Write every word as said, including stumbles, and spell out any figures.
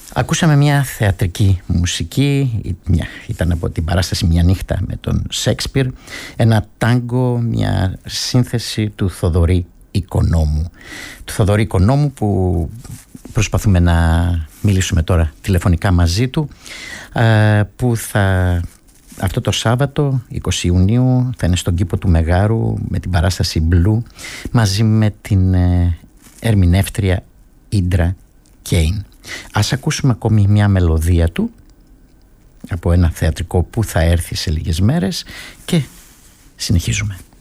Ακούσαμε μια θεατρική μουσική, ήταν από την παράσταση «Μια νύχτα» με τον Σέξπιρ, ένα τάγκο, μια σύνθεση του Θοδωρή Οικονόμου. Του Θοδωρή Οικονόμου που προσπαθούμε να μιλήσουμε τώρα τηλεφωνικά μαζί του, που θα, αυτό το Σάββατο εικοστή Ιουνίου θα είναι στον κήπο του Μεγάρου με την παράσταση Blue μαζί με την ερμηνεύτρια Ίντρα Κέιν. Ας ακούσουμε ακόμη μια μελωδία του από ένα θεατρικό που θα έρθει σε λίγες μέρες και συνεχίζουμε.